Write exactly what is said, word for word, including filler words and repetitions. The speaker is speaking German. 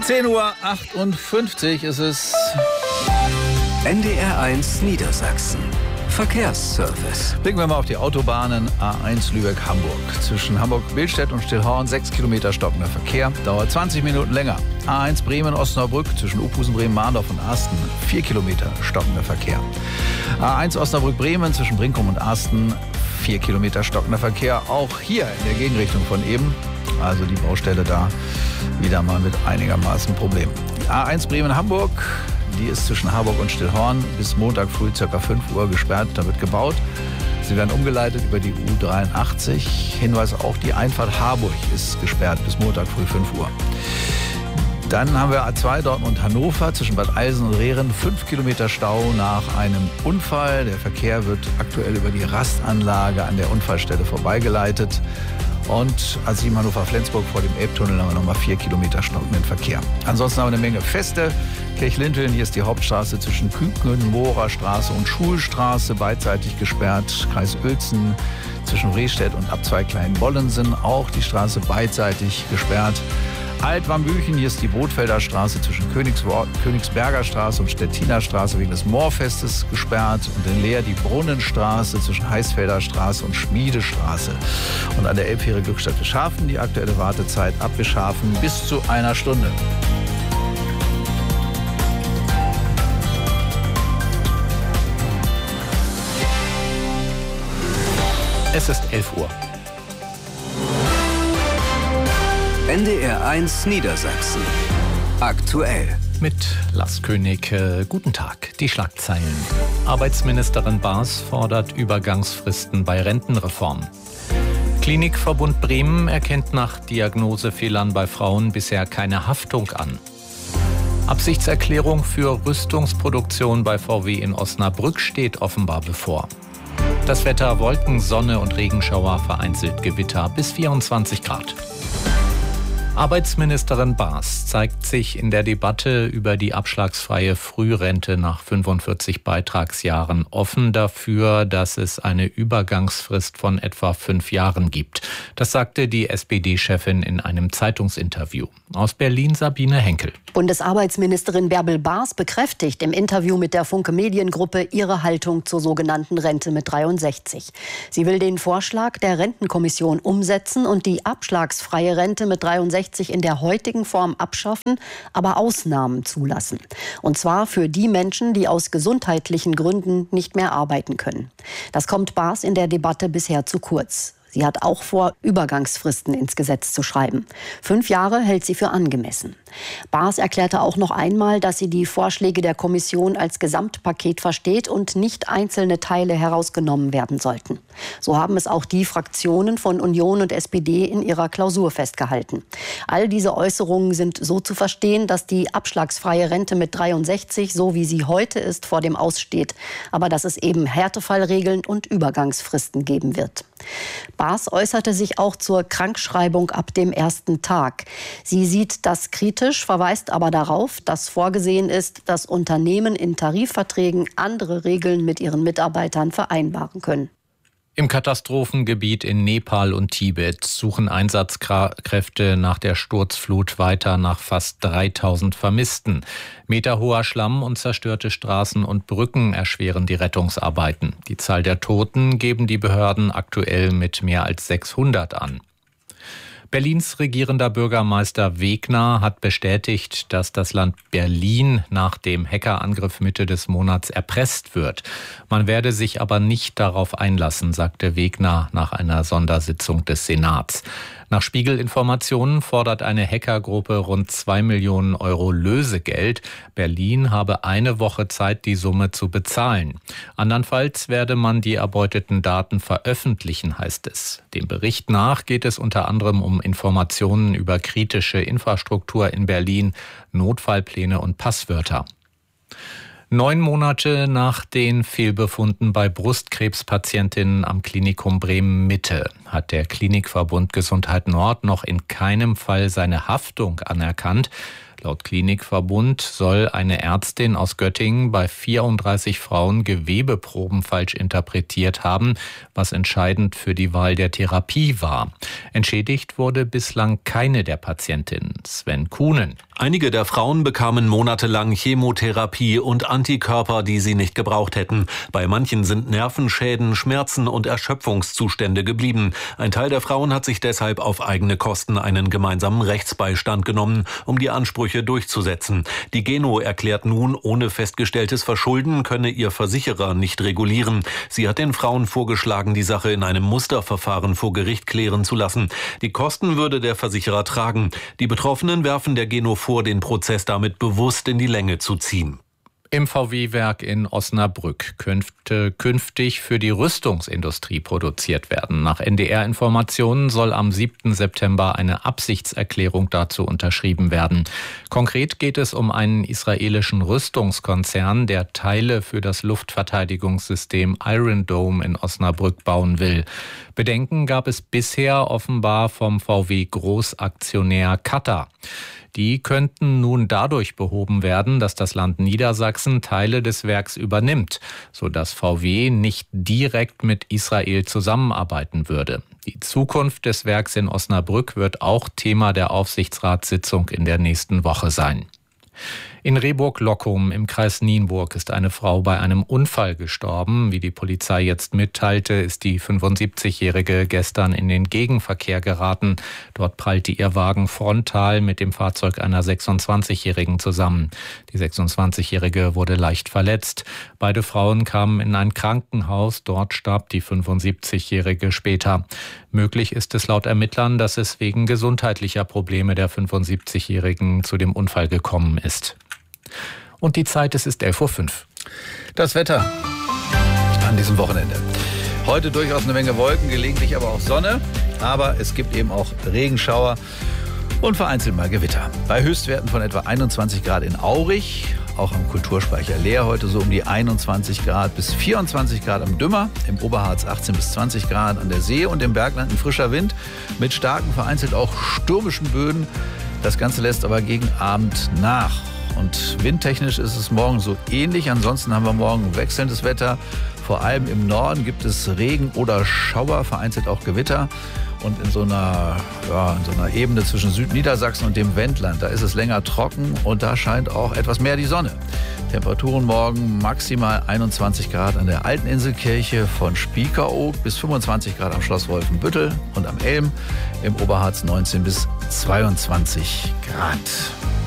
zehn Uhr achtundfünfzig ist es. N D R eins Niedersachsen. Verkehrsservice. Blicken wir mal auf die Autobahnen. A eins Lübeck-Hamburg. Zwischen Hamburg-Billstedt und Stillhorn sechs Kilometer stockender Verkehr. Dauert zwanzig Minuten länger. A eins Bremen-Osnabrück zwischen Uphusen, Bremen-Mahndorf und Arsten. vier Kilometer stockender Verkehr. A eins Osnabrück-Bremen zwischen Brinkum und Arsten. vier Kilometer stockender Verkehr. Auch hier in der Gegenrichtung von eben. Also die Baustelle da wieder mal mit einigermaßen Problemen. A eins Bremen-Hamburg. Die ist zwischen Harburg und Stillhorn bis Montag früh ca. fünf Uhr gesperrt. Da wird gebaut. Sie werden umgeleitet über die U dreiundachtzig. Hinweis auch, die Einfahrt Harburg ist gesperrt bis Montag früh fünf Uhr. Dann haben wir A zwei Dortmund-Hannover zwischen Bad Eilsen und Rehren. fünf Kilometer Stau nach einem Unfall. Der Verkehr wird aktuell über die Rastanlage an der Unfallstelle vorbeigeleitet. Und A sieben Hannover-Flensburg vor dem Elbtunnel haben wir nochmal vier Kilometer stockenden Verkehr. Ansonsten haben wir eine Menge Feste. Kirchlindwillen, hier ist die Hauptstraße zwischen Küken, Mohrer Straße und Schulstraße beidseitig gesperrt. Kreis Uelzen zwischen Rehstedt und Abzweig Kleinbollensen auch die Straße beidseitig gesperrt. Altwambüchen, hier ist die Bootfelder Straße zwischen Königsberger Straße und Stettiner Straße wegen des Moorfestes gesperrt. Und in Leer die Brunnenstraße zwischen Heißfelder Straße und Schmiedestraße. Und an der Elbfähre Glückstadt Bischhafen die aktuelle Wartezeit ab Bischhafen bis zu einer Stunde. Es ist elf Uhr. N D R eins Niedersachsen. Aktuell. Mit Lars König. Äh, guten Tag. Die Schlagzeilen. Arbeitsministerin Baas fordert Übergangsfristen bei Rentenreform. Klinikverbund Bremen erkennt nach Diagnosefehlern bei Frauen bisher keine Haftung an. Absichtserklärung für Rüstungsproduktion bei V W in Osnabrück steht offenbar bevor. Das Wetter: Wolken, Sonne und Regenschauer, vereinzelt Gewitter bis vierundzwanzig Grad. Arbeitsministerin Baas zeigt sich in der Debatte über die abschlagsfreie Frührente nach fünfundvierzig Beitragsjahren offen dafür, dass es eine Übergangsfrist von etwa fünf Jahren gibt. Das sagte die S P D-Chefin in einem Zeitungsinterview. Aus Berlin Sabine Henkel. Bundesarbeitsministerin Bärbel Baas bekräftigt im Interview mit der Funke Mediengruppe ihre Haltung zur sogenannten Rente mit dreiundsechzig. Sie will den Vorschlag der Rentenkommission umsetzen und die abschlagsfreie Rente mit dreiundsechzig in der heutigen Form abschaffen, aber Ausnahmen zulassen. Und zwar für die Menschen, die aus gesundheitlichen Gründen nicht mehr arbeiten können. Das kommt Baas in der Debatte bisher zu kurz. Sie hat auch vor, Übergangsfristen ins Gesetz zu schreiben. Fünf Jahre hält sie für angemessen. Baas erklärte auch noch einmal, dass sie die Vorschläge der Kommission als Gesamtpaket versteht und nicht einzelne Teile herausgenommen werden sollten. So haben es auch die Fraktionen von Union und S P D in ihrer Klausur festgehalten. All diese Äußerungen sind so zu verstehen, dass die abschlagsfreie Rente mit dreiundsechzig, so wie sie heute ist, vor dem Aus steht, aber dass es eben Härtefallregeln und Übergangsfristen geben wird. Baas äußerte sich auch zur Krankschreibung ab dem ersten Tag. Sie sieht das kritisch, verweist aber darauf, dass vorgesehen ist, dass Unternehmen in Tarifverträgen andere Regeln mit ihren Mitarbeitern vereinbaren können. Im Katastrophengebiet in Nepal und Tibet suchen Einsatzkräfte nach der Sturzflut weiter nach fast dreitausend Vermissten. Meterhoher Schlamm und zerstörte Straßen und Brücken erschweren die Rettungsarbeiten. Die Zahl der Toten geben die Behörden aktuell mit mehr als sechshundert an. Berlins regierender Bürgermeister Wegner hat bestätigt, dass das Land Berlin nach dem Hackerangriff Mitte des Monats erpresst wird. Man werde sich aber nicht darauf einlassen, sagte Wegner nach einer Sondersitzung des Senats. Nach Spiegel-Informationen fordert eine Hackergruppe rund zwei Millionen Euro Lösegeld. Berlin habe eine Woche Zeit, die Summe zu bezahlen. Andernfalls werde man die erbeuteten Daten veröffentlichen, heißt es. Dem Bericht nach geht es unter anderem um Informationen über kritische Infrastruktur in Berlin, Notfallpläne und Passwörter. Neun Monate nach den Fehlbefunden bei Brustkrebspatientinnen am Klinikum Bremen-Mitte hat der Klinikverbund Gesundheit Nord noch in keinem Fall seine Haftung anerkannt. Laut Klinikverbund soll eine Ärztin aus Göttingen bei vierunddreißig Frauen Gewebeproben falsch interpretiert haben, was entscheidend für die Wahl der Therapie war. Entschädigt wurde bislang keine der Patientinnen. Sven Kuhnen. Einige der Frauen bekamen monatelang Chemotherapie und Antikörper, die sie nicht gebraucht hätten. Bei manchen sind Nervenschäden, Schmerzen und Erschöpfungszustände geblieben. Ein Teil der Frauen hat sich deshalb auf eigene Kosten einen gemeinsamen Rechtsbeistand genommen, um die Ansprüche durchzusetzen. Die Geno erklärt nun, ohne festgestelltes Verschulden könne ihr Versicherer nicht regulieren. Sie hat den Frauen vorgeschlagen, die Sache in einem Musterverfahren vor Gericht klären zu lassen. Die Kosten würde der Versicherer tragen. Die Betroffenen werfen der Geno vor, den Prozess damit bewusst in die Länge zu ziehen. Im V W-Werk in Osnabrück könnte künftig für die Rüstungsindustrie produziert werden. Nach N D R-Informationen soll am siebten September eine Absichtserklärung dazu unterschrieben werden. Konkret geht es um einen israelischen Rüstungskonzern, der Teile für das Luftverteidigungssystem Iron Dome in Osnabrück bauen will. Bedenken gab es bisher offenbar vom V W-Großaktionär Qatar. Die könnten nun dadurch behoben werden, dass das Land Niedersachsen Teile des Werks übernimmt, sodass V W nicht direkt mit Israel zusammenarbeiten würde. Die Zukunft des Werks in Osnabrück wird auch Thema der Aufsichtsratssitzung in der nächsten Woche sein. In Rehburg-Lockum im Kreis Nienburg ist eine Frau bei einem Unfall gestorben. Wie die Polizei jetzt mitteilte, ist die fünfundsiebzigjährige gestern in den Gegenverkehr geraten. Dort prallte ihr Wagen frontal mit dem Fahrzeug einer sechsundzwanzigjährigen zusammen. Die sechsundzwanzigjährige wurde leicht verletzt. Beide Frauen kamen in ein Krankenhaus. Dort starb die fünfundsiebzigjährige später. Möglich ist es laut Ermittlern, dass es wegen gesundheitlicher Probleme der fünfundsiebzigjährigen zu dem Unfall gekommen ist. Und die Zeit, es ist elf Uhr fünf. Das Wetter an diesem Wochenende. Heute durchaus eine Menge Wolken, gelegentlich aber auch Sonne. Aber es gibt eben auch Regenschauer und vereinzelt mal Gewitter. Bei Höchstwerten von etwa einundzwanzig Grad in Aurich, auch am Kulturspeicher Leer heute so um die einundzwanzig Grad bis vierundzwanzig Grad am Dümmer, im Oberharz achtzehn bis zwanzig Grad an der See und im Bergland ein frischer Wind mit starken, vereinzelt auch stürmischen Böen. Das Ganze lässt aber gegen Abend nach. Und windtechnisch ist es morgen so ähnlich. Ansonsten haben wir morgen wechselndes Wetter. Vor allem im Norden gibt es Regen oder Schauer, vereinzelt auch Gewitter. Und in so einer, ja, in so einer Ebene zwischen Südniedersachsen und dem Wendland, da ist es länger trocken und da scheint auch etwas mehr die Sonne. Temperaturen morgen maximal einundzwanzig Grad an der Alten Inselkirche von Spiekeroog bis fünfundzwanzig Grad am Schloss Wolfenbüttel und am Elm. Im Oberharz neunzehn bis zweiundzwanzig Grad.